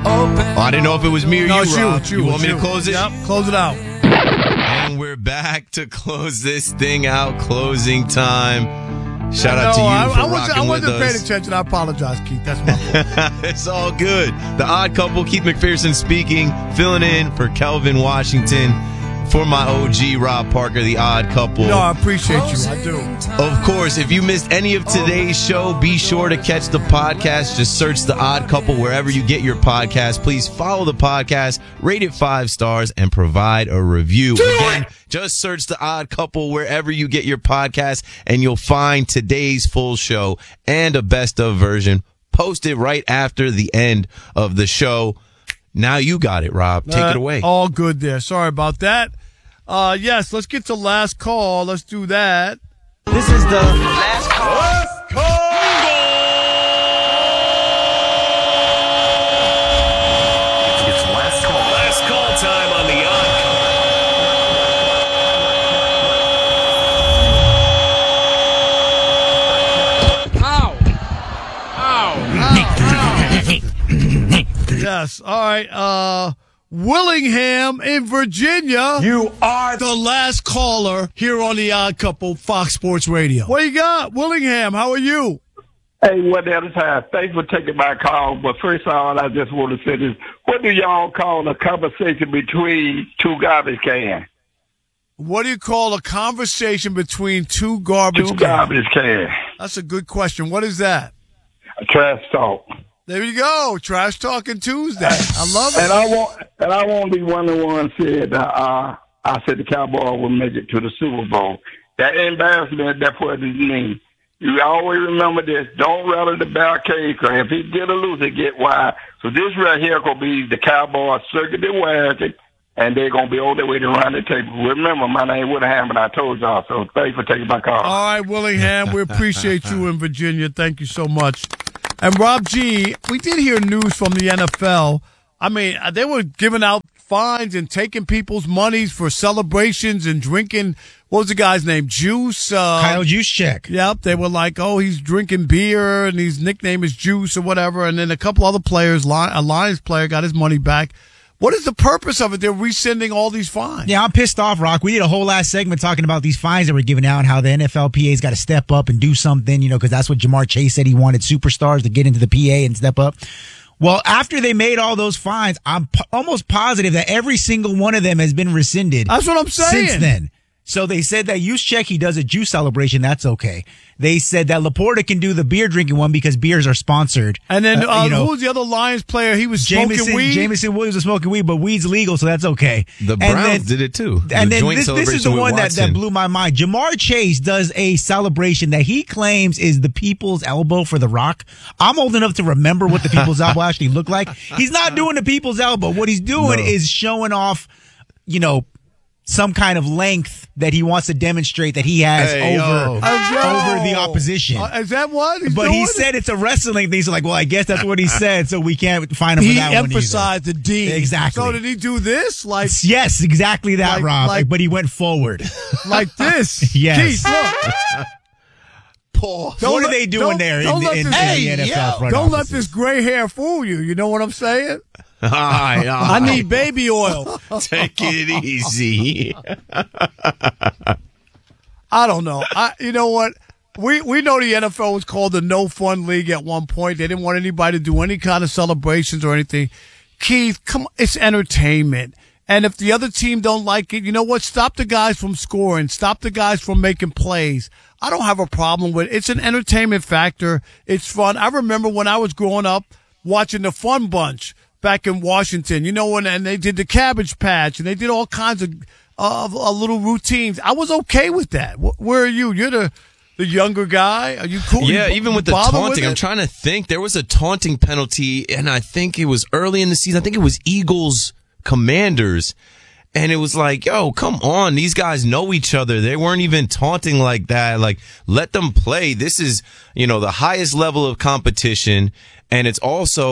I didn't know if it was me or No, you, Rob. it's you. Want me to close it? Yep, close it out. And we're back to close this thing out. Closing time. Shout out to you for rocking with us. I wasn't paying attention. I apologize, Keith. That's my fault. It's all good. The Odd Couple, Keith McPherson speaking, filling in for Kelvin Washington. For my OG, Rob Parker, The Odd Couple. No, I appreciate you. I do. Of course, if you missed any of today's show, be sure to catch the podcast. Just search The Odd Couple wherever you get your podcast. Please follow the podcast, rate it 5 stars, and provide a review. Again, just search The Odd Couple wherever you get your podcast, and you'll find today's full show and a best of version posted right after the end of the show. Now you got it, Rob. Take it away. All good there. Sorry about that. Yes, let's get to last call. Let's do that. This is the last call. Last call! It's last call. Last call time on the Odd Yes. All right. Willingham in Virginia. You are the last caller here on The Odd Couple, Fox Sports Radio. What you got? Willingham, how are you? Hey, what the other time? Thanks for taking my call. But first of all, I just want to say this. What do y'all call a conversation between two garbage cans? What do you call a conversation between two garbage cans? Two garbage cans. That's a good question. What is that? A trash talk. There you go. Trash Talking Tuesday. I love it. And I won't be one of the ones said I said the Cowboys will make it to the Super Bowl. That embarrassment, that's what it means. You always remember this. Don't rattle the barricade, because if he get a loose, it get wide. So this right here going to be the Cowboys circuit the wagon, and they're going to be on their way to run the table. Remember, my name Willingham, and I told y'all. So thanks for taking my call. All right, Willingham, we appreciate you in Virginia. Thank you so much. And Rob G, we did hear news from the NFL. I mean, they were giving out fines and taking people's monies for celebrations and drinking. What was the guy's name? Juice. Kyle Juszczyk. Yep. They were like, oh, he's drinking beer and his nickname is Juice or whatever. And then a couple other players, a Lions player got his money back. What is the purpose of it? They're rescinding all these fines. Yeah, I'm pissed off, Rock. We did a whole last segment talking about these fines that were given out and how the NFLPA's got to step up and do something, because that's what Jamar Chase said. He wanted superstars to get into the PA and step up. Well, after they made all those fines, I'm almost positive that every single one of them has been rescinded. That's what I'm saying. Since then. So they said that Juszczyk, he does a juice celebration. That's okay. They said that Laporta can do the beer drinking one because beers are sponsored. And then who was the other Lions player? He was smoking weed. Jameson Williams was smoking weed, but weed's legal, so that's okay. The Browns did it too. And then this is the one that blew my mind. Jamar Chase does a celebration that he claims is the people's elbow for The Rock. I'm old enough to remember what the people's elbow actually looked like. He's not doing the people's elbow. What he's doing is showing off, some kind of length that he wants to demonstrate that he has over the opposition. Is that what he's But doing? he said it's a wrestling thing. So well, I guess that's what he said. So we can't find him for that one either. He emphasized the D. Exactly. So did he do this? Yes, exactly that, Rob. But he went forward. Like this? Yes. Keith, look. What are they doing there in the NFL? Don't let this gray hair fool you. You know what I'm saying? I need baby oil. Take it easy. I don't know. You know what? We know the NFL was called the No Fun League at one point. They didn't want anybody to do any kind of celebrations or anything. Keith, come on, it's entertainment. And if the other team don't like it, you know what? Stop the guys from scoring. Stop the guys from making plays. I don't have a problem with it. It's an entertainment factor. It's fun. I remember when I was growing up watching the Fun Bunch back in Washington, and they did the Cabbage Patch and they did all kinds of little routines. I was okay with that. Where are you? You're the younger guy. Are you cool? Yeah, even with the taunting, I'm trying to think. There was a taunting penalty, and I think it was early in the season. I think it was Eagles Commanders. And it was like, yo, come on. These guys know each other. They weren't even taunting like that. Like, let them play. This is, the highest level of competition. And it's also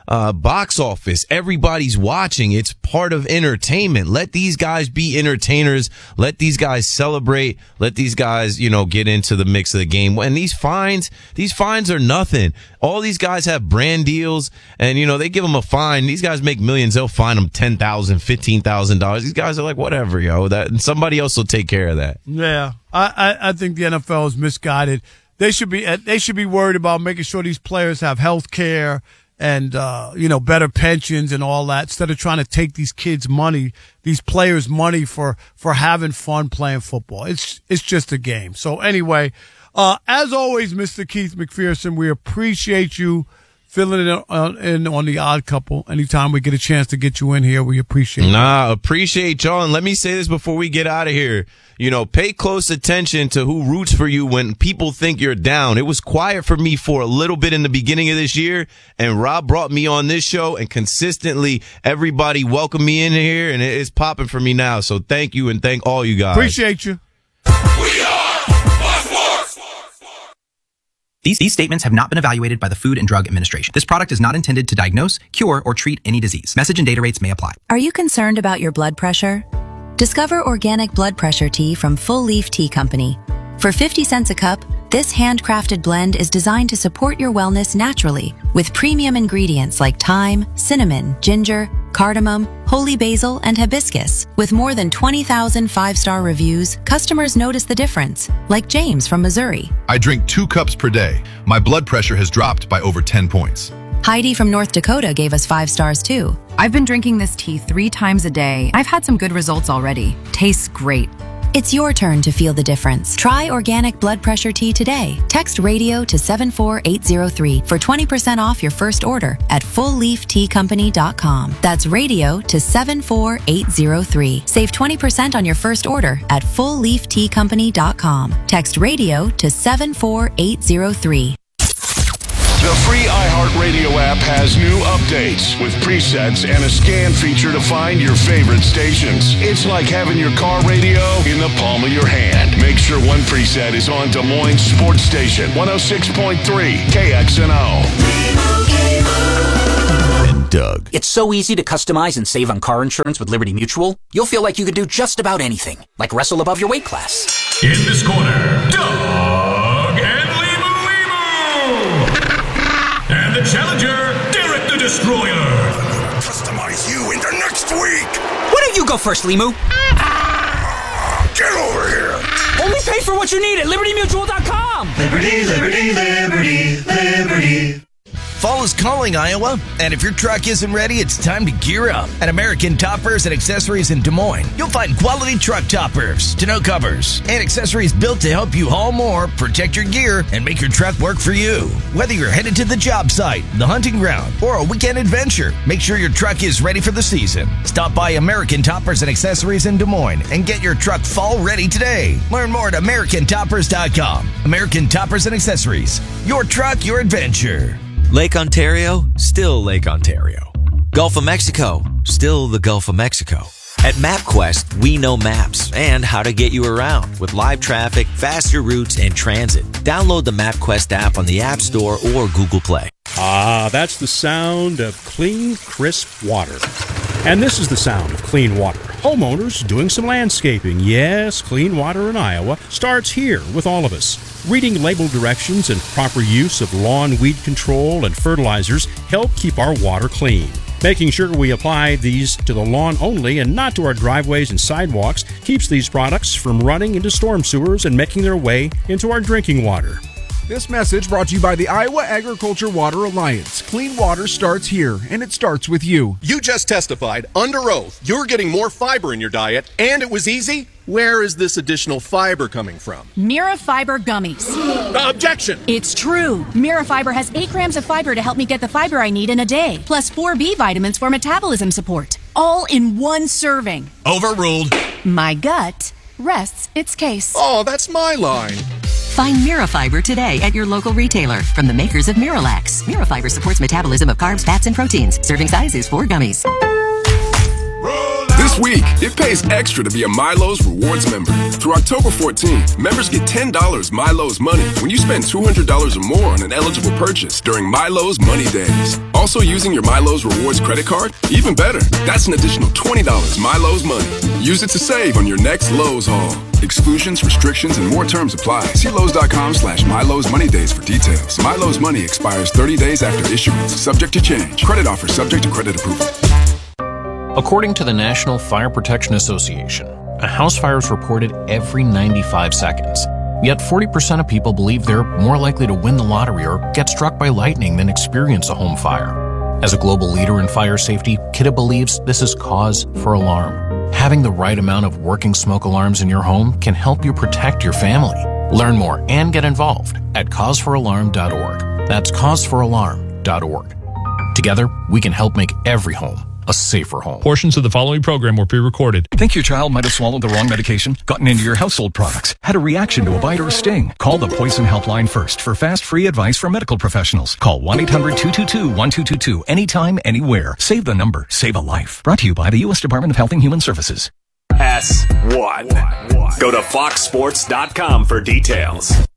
box office. Everybody's watching. It's part of entertainment. Let these guys be entertainers. Let these guys celebrate. Let these guys, get into the mix of the game. And these fines are nothing. All these guys have brand deals, and they give them a fine. These guys make millions. They'll fine them $10,000, $15,000. These guys are like, whatever, that somebody else will take care of that. Yeah, I think the NFL is misguided. They should be worried about making sure these players have health care and better pensions and all that, instead of trying to take these kids' money, these players' money for having fun playing football. It's just a game. So anyway, as always, Mr. Keith McPherson, we appreciate you filling in on the Odd Couple. Anytime we get a chance to get you in here, we appreciate it. Appreciate y'all. And let me say this before we get out of here. Pay close attention to who roots for you when people think you're down. It was quiet for me for a little bit in the beginning of this year, and Rob brought me on this show, and consistently everybody welcomed me in here, and it's popping for me now. So thank you, and thank all you guys. Appreciate you. These statements have not been evaluated by the Food and Drug Administration. This product is not intended to diagnose, cure, or treat any disease. Message and data rates may apply. Are you concerned about your blood pressure? Discover organic blood pressure tea from Full Leaf Tea Company. For 50 cents a cup, this handcrafted blend is designed to support your wellness naturally with premium ingredients like thyme, cinnamon, ginger, cardamom, holy basil, and hibiscus. With more than 20,000 5-star reviews, customers notice the difference, like James from Missouri. I drink 2 cups per day. My blood pressure has dropped by over 10 points. Heidi from North Dakota gave us 5 stars too. I've been drinking this tea 3 times a day. I've had some good results already. Tastes great. It's your turn to feel the difference. Try organic blood pressure tea today. Text radio to 74803 for 20% off your first order at fullleafteacompany.com. That's radio to 74803. Save 20% on your first order at fullleafteacompany.com. Text radio to 74803. The free iHeartRadio app has new updates with presets and a scan feature to find your favorite stations. It's like having your car radio in the palm of your hand. Make sure one preset is on Des Moines Sports Station 106.3 KXNO. And Doug. It's so easy to customize and save on car insurance with Liberty Mutual. You'll feel like you could do just about anything, like wrestle above your weight class. In this corner, Doug and and the challenger, Derek the Destroyer. Customize you into next week. Why don't you go first, Limu? Get over here. Only pay for what you need at LibertyMutual.com. Liberty, liberty, liberty, liberty. Fall is calling, Iowa, and if your truck isn't ready, it's time to gear up. At American Toppers and Accessories in Des Moines, you'll find quality truck toppers, tonneau covers, and accessories built to help you haul more, protect your gear, and make your truck work for you. Whether you're headed to the job site, the hunting ground, or a weekend adventure, make sure your truck is ready for the season. Stop by American Toppers and Accessories in Des Moines and get your truck fall ready today. Learn more at AmericanToppers.com. American Toppers and Accessories. Your truck, your adventure. Lake Ontario, still Lake Ontario. Gulf of Mexico, still the Gulf of Mexico. At MapQuest, we know maps and how to get you around with live traffic, faster routes, and transit. Download the MapQuest app on the App Store or Google Play. Ah, that's the sound of clean, crisp water. And this is the sound of clean water. Homeowners doing some landscaping. Yes, clean water in Iowa starts here with all of us. Reading label directions and proper use of lawn weed control and fertilizers help keep our water clean. Making sure we apply these to the lawn only and not to our driveways and sidewalks keeps these products from running into storm sewers and making their way into our drinking water. This message brought to you by the Iowa Agriculture Water Alliance. Clean water starts here, and it starts with you. You just testified under oath you're getting more fiber in your diet, and it was easy. Where is this additional fiber coming from? Mira Fiber Gummies. Objection! It's true. Mira Fiber has 8 grams of fiber to help me get the fiber I need in a day, plus 4 B vitamins for metabolism support. All in one serving. Overruled. My gut rests its case. Oh, that's my line. Find Mirafiber today at your local retailer from the makers of Miralax. Mirafiber supports metabolism of carbs, fats, and proteins. Serving size is 4 gummies. This This week, it pays extra to be a Milo's Rewards member. Through October 14th, members get $10 Milo's Money when you spend $200 or more on an eligible purchase during Milo's Money Days. Also using your Milo's Rewards credit card? Even better, that's an additional $20 Milo's Money. Use it to save on your next Lowe's haul. Exclusions, restrictions, and more terms apply. See Lowe's.com/Milo's Money Days for details. Milo's Money expires 30 days after issuance. Subject to change. Credit offer subject to credit approval. According to the National Fire Protection Association, a house fire is reported every 95 seconds. Yet 40% of people believe they're more likely to win the lottery or get struck by lightning than experience a home fire. As a global leader in fire safety, Kidde believes this is cause for alarm. Having the right amount of working smoke alarms in your home can help you protect your family. Learn more and get involved at causefораlarm.org. That's causefораlarm.org. Together, we can help make every home a safer home. Portions of the following program were pre-recorded. Think your child might have swallowed the wrong medication? Gotten into your household products? Had a reaction to a bite or a sting? Call the Poison Helpline first for fast, free advice from medical professionals. Call 1-800-222-1222 anytime, anywhere. Save the number. Save a life. Brought to you by the U.S. Department of Health and Human Services. S1. Go to foxsports.com for details.